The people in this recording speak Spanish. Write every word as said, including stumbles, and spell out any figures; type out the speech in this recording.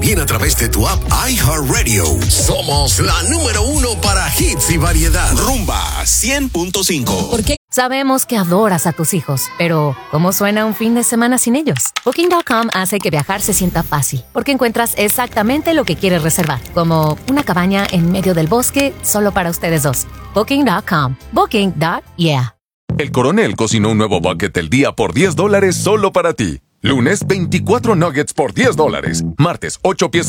también a través de tu app iHeartRadio. Somos la número uno para hits y variedad. Rumba cien punto cinco. ¿Por qué? Sabemos que adoras a tus hijos, pero ¿cómo suena un fin de semana sin ellos? Booking punto com hace que viajar se sienta fácil, porque encuentras exactamente lo que quieres reservar, como una cabaña en medio del bosque solo para ustedes dos. Booking punto com. Booking. Yeah. El Coronel cocinó un nuevo bucket del día por diez dólares solo para ti. Lunes, veinticuatro nuggets por diez dólares. Martes, ocho piezas